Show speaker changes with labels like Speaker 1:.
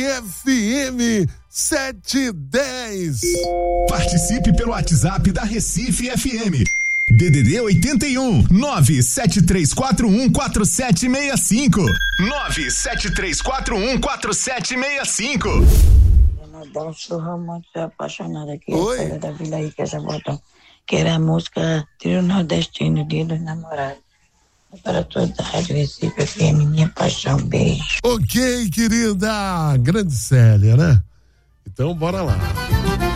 Speaker 1: FM 710.
Speaker 2: Participe pelo WhatsApp da Recife FM. DDD 81 973414765 973414765.
Speaker 3: Eu sou muito apaixonada aqui.
Speaker 1: Oi?
Speaker 3: Da Vila aí que essa botão. Que era a música Trio Nordestino, Dia dos Namorados. Para toda a Rádio Recife FM, minha paixão, beijo.
Speaker 1: Ok, querida, grande Célia, né? Então, bora lá.